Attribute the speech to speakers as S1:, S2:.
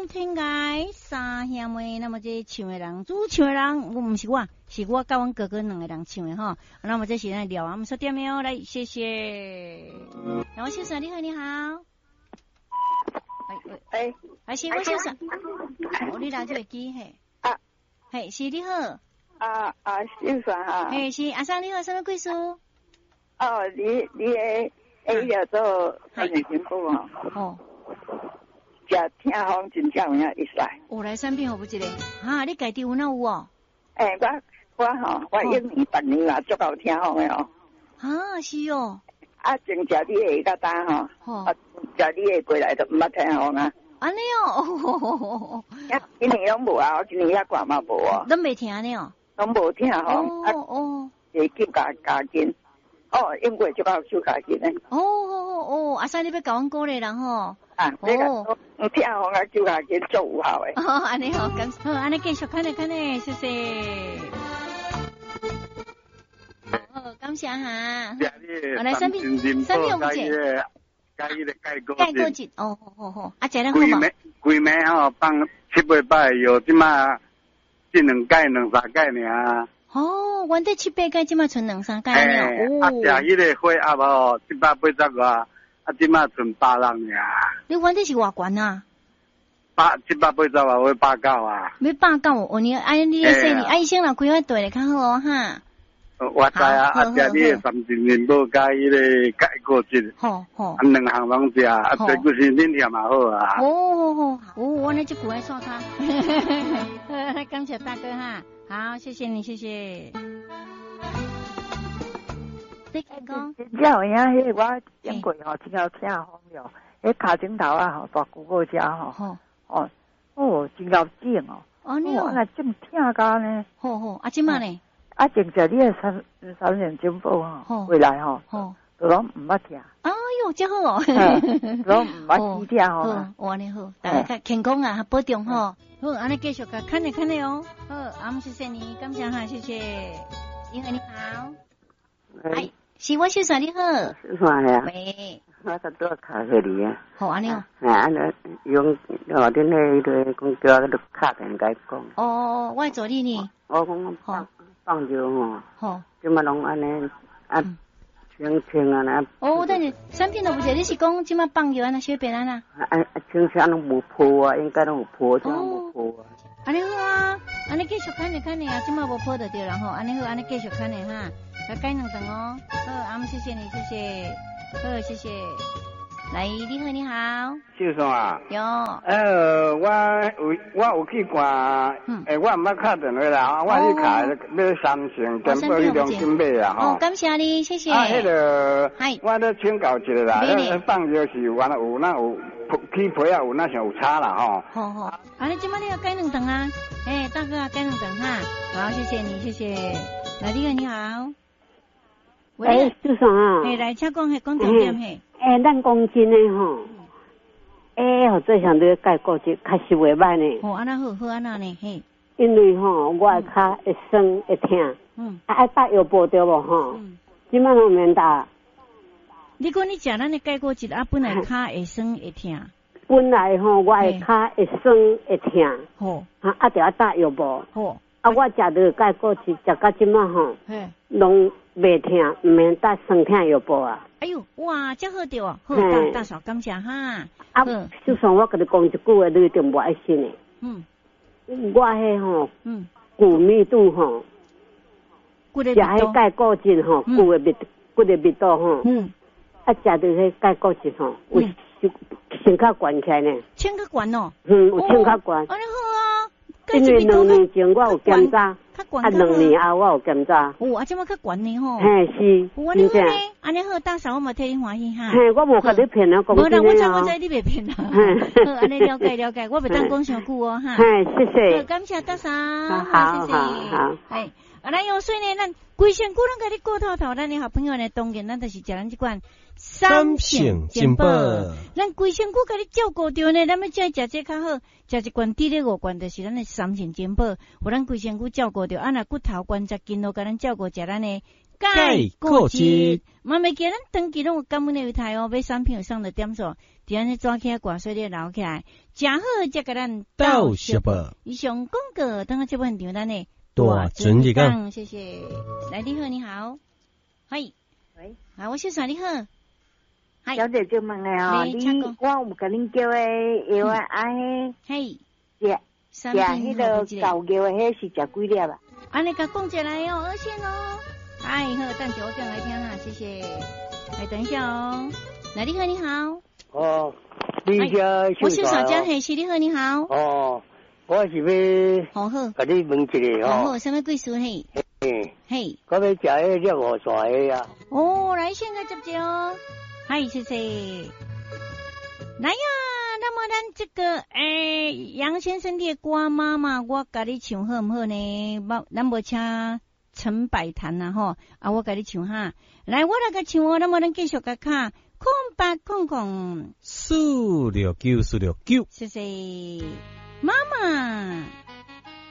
S1: 光天涯三兄妹，那么这唱的人，主唱的人，不是我，是我甲阮哥哥两个人唱的哈。那么这是咱聊，我们说点没有？来，谢谢。然后先生你好，你好。还是我先生，你拿这个机嘿。嘿，是你好。
S2: 先生哈。
S1: 嘿，是阿生你好，什么贵书？
S2: 你叫做三年前步哦。
S1: 哦。
S2: 食听风真正有影会使。
S1: 有来产品好不一个？你家己有哪有哦？
S2: 我一年半年啦，足够听风的哦。
S1: 是哦。
S2: 正食你的较单吼。食你的过来都毋捌听风啊。
S1: 安尼哦。
S2: 今年拢无啊，今年遐寒嘛无啊。
S1: 拢袂听呢哦。
S2: 拢无听风。会急加紧。英国就够手加紧嘞。
S1: 阿生你要甲阮鼓励人吼。
S2: 听风啊，手加紧做有效的。
S1: 安尼好，好，安尼继续看咧，谢谢。感谢哈。来产品有不解？盖过节。好。食得好嘛？
S3: 规暝吼放7、8摆，有即马这2盖2、3盖尔。
S1: 阮这7、8盖即马剩2、3盖了。
S3: 食迄个火鸭吼，180外，即马剩86尔。
S1: 你阮这是偌悬啊
S3: ？780外，会89啊。
S1: 要89，你安尼的说你医生若规划对咧较好哈。
S3: 我知啊，食你的三珍面包加迄个盖过节。
S1: 好。
S3: 2项拢食，最骨是恁嫌嘛好啊。
S1: 我那就不爱说他。感谢大哥哈，好，谢谢你，谢谢。你讲，
S2: 真正有影，迄我经过吼，真够听风了。迄脚枕头啊，吼，大姑姑遮吼，真够正哦。我若这么听甲呢。
S1: 好，即马呢？
S2: 正食你的三年前步吼，回来吼，都拢毋捌听。
S1: 真好哦。
S2: 拢毋捌听吼。
S1: 安尼好，大家健康啊，保重吼。好，安尼继续甲看咧哦。好，谢谢你，感谢哈，谢谢。你好，你好。是我先生你好。
S2: 先生呀。
S1: 喂。
S2: 我都多卡给你啊。
S1: 好，安尼哦。
S2: 安尼用恁迄个公交迄个卡应该讲。
S1: 我助你呢。
S2: 我讲放尿吼。
S1: 好。
S2: 即马拢安尼清啊那。
S1: 等下产品都不是，你是讲即马放尿安那小便安那？
S2: 清拢无破啊，应该拢有破，怎无破啊？
S1: 安尼好啊，安尼继续看咧啊，即马无破就对了吼，安尼好，安尼继续看咧哈，来改2顿哦。好，谢谢你，谢谢。好，谢谢。来，你好，你好。
S3: 先生啊。
S1: 有。
S3: 我有去看，我毋捌敲电话啦，我去卡买三成，全部去良金买啊吼。
S1: 感谢你，谢谢。
S3: 迄个，我咧请教一个啦，放尿是有起皮啊，有那像有差啦吼。
S1: 好，安尼即摆你要改2顿啊？大哥啊，改2顿哈。好，谢谢你，谢谢。来，你好。
S2: 先生啊。
S1: 来，请讲重点嘿。
S2: 咱讲真诶吼，或者像你改过节，确实袂歹呢。
S1: 安那好安那呢？嘿。
S2: 因为吼，我的脚会酸会痛。爱打药布对无吼？即摆拢免打。
S1: 你讲你食咱的改过节，本来脚会酸会痛。
S2: 本来吼，我的脚会酸会痛。就要打药布。我食着改过节，食到即摆吼，拢袂痛，毋免打酸痛药布啊。
S1: 哎呦，哇，真好着哦！好，大嫂感谢哈。
S2: 就算我跟你讲一句话，你一定无爱信的。我迄吼，骨密度吼，食迄钙固醇吼，骨的密度吼，食着迄钙固醇吼，有穿较悬起来呢。
S1: 穿较悬哦。
S2: 有穿较悬。
S1: 安尼好啊。
S2: 因为2年前我有检查，2年后我有检查。
S1: 即马较悬呢吼。
S2: 是。
S1: 安尼好呢，安尼好，大嫂我嘛替你欢喜哈。
S2: 我无甲你骗啊，讲真
S1: 的我知你袂骗啦。好，安尼了解，我袂当讲伤久哦哈。
S2: 谢谢。
S1: 感谢大嫂，
S2: 好，谢谢。
S1: 好。咱用水呢，咱规身躯拢甲你顾透透，咱的好朋友呢，当然咱就是食咱这款三品金宝，咱规身躯甲你照顾着呢，咱要才食这较好，食一罐第5罐就是咱的三品金宝，互咱规身躯照顾着，若骨头关节筋都甲咱照顾，食咱的钙固质。妈咪叫咱长期拢有感冒的有台哦，买产品有上的点数，第二日抓起来挂水咧留起来，正好才甲咱到食报。以上广告，等下这部现场咱呢大准日讲，谢谢。来，你好，你好，喂，好，我小嫂你好。
S4: 小姐就问诶吼，你我有甲恁叫诶药啊，
S1: 嘿，
S4: 食迄个狗药诶，迄是食几粒啊？
S1: 安尼甲讲起来哦，而且哦，好，等下我讲来听哈，谢谢。来等一下哦，来，你好，你好。
S5: 哦，你家
S1: 我小嫂家嘿，是你好，你好。
S5: 哦，我是要
S1: 好，
S5: 甲你问一个吼。
S1: 好，什么贵事嘿？嘿，
S5: 我要食迄粒五线的啊。
S1: 哦，来，现在接接哦。嗨，谢谢。来呀，那么咱这个杨先生的歌妈妈，我甲你唱好唔好呢？咱无请陈百潭呐吼，我甲你唱哈。来，我来个唱哦，那么咱继续甲卡0800469469，谢谢妈妈。